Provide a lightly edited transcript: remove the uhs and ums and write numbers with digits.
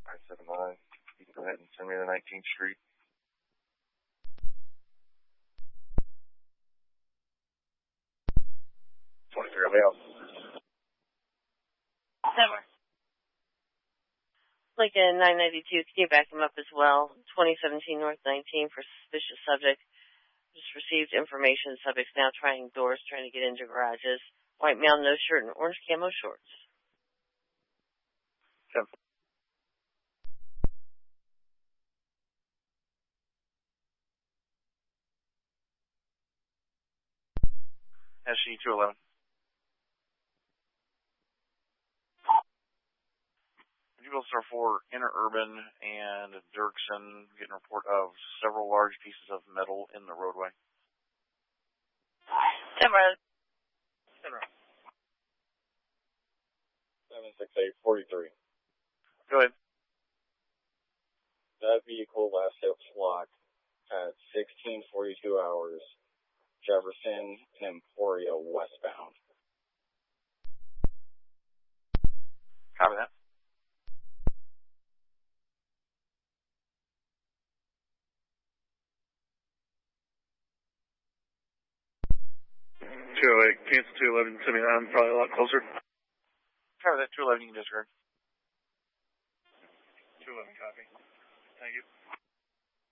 I-79. You can go ahead and send me to 19th Street. 23 avail. Summer. Lincoln 992, can you back him up as well? 2017 North 19 for suspicious subject. Just received information. Subject's now trying doors, trying to get into garages. White male, no shirt, and orange camo shorts. 10. SG-211. Star 4, Interurban and Dirksen getting a report of several large pieces of metal in the roadway. 76843. Go ahead. That vehicle last hit flock at 16:42 hours, Jefferson and Emporia westbound. Copy that. Cancel 211, send me down, probably a lot closer. Cover that 211, you can disregard. 211, copy. Thank you.